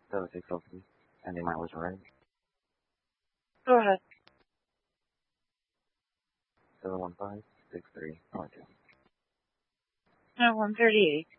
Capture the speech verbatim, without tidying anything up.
seven six oh three. Ending my was right. Go ahead. seven one five six three. Oh, two. No, one thirty-eight.